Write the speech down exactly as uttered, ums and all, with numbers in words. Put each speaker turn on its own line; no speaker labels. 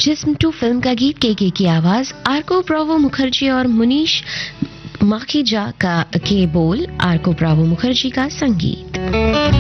जिस्म to film का गीत के के की आवाज, आर्को ब्रावो मुखर्जी और मुनीश माखीजा का के बोल, आर्को ब्रावो मुखर्जी का संगीत।